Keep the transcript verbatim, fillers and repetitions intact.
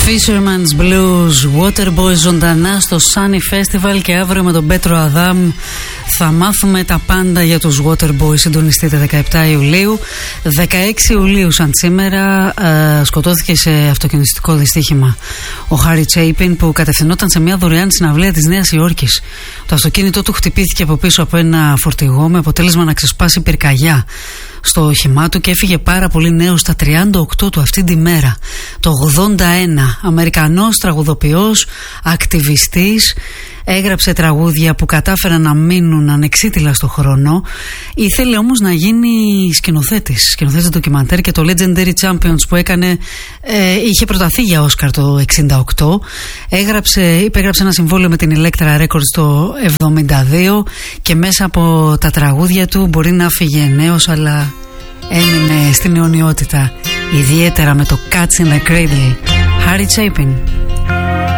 Fisherman's Blues, Waterboys ζωντανά στο Sunny Festival, και αύριο με τον Πέτρο Αδάμ θα μάθουμε τα πάντα για τους Waterboys. Συντονιστείτε δεκαεπτά Ιουλίου. δεκαέξι Ιουλίου σαν σήμερα ε, σκοτώθηκε σε αυτοκινηστικό δυστύχημα ο Χάρι Τσέιπιν, που κατευθυνόταν σε μια δωρεάν συναυλία της Νέας Υόρκης. Το αυτοκίνητό του χτυπήθηκε από πίσω από ένα φορτηγό με αποτέλεσμα να ξεσπάσει πυρκαγιά στο όχημά του και έφυγε πάρα πολύ νέος στα τριάντα οκτώ του αυτή τη μέρα. Το ογδόντα ένα, Αμερικανός τραγουδοποιός, ακτιβιστής, έγραψε τραγούδια που κατάφεραν να μείνουν ανεξίτηλα στο χρόνο. Ήθελε όμως να γίνει σκηνοθέτης, σκηνοθέτης ντοκιμαντέρ, και το Legendary Champions που έκανε ε, είχε προταθεί για Όσκαρ το εξήντα οκτώ. Έγραψε, υπέγραψε ένα συμβόλαιο με την Elektra Records το εβδομήντα δύο και μέσα από τα τραγούδια του μπορεί να φύγε νέος, αλλά έμεινε στην αιωνιότητα, ιδιαίτερα με το Cats in the Cradle. Harry Chapin.